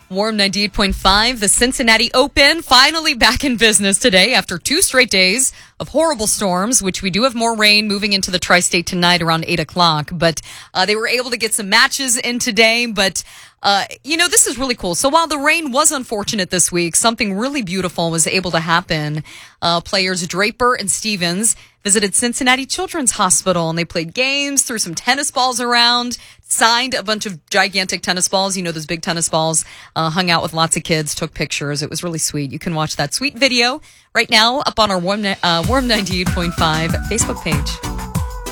Warm 98.5, the Cincinnati Open finally back in business today after 2 straight days of horrible storms, which we do have more rain moving into the tri-state tonight around 8 o'clock. But they were able to get some matches in today. But, this is really cool. So while the rain was unfortunate this week, something really beautiful was able to happen. Players Draper and Stevens visited Cincinnati Children's Hospital, and they played games, threw some tennis balls around, signed a bunch of gigantic tennis balls, those big tennis balls, hung out with lots of kids, took pictures. It was really sweet. You can watch that sweet video right now up on our Warm 98.5 Facebook page.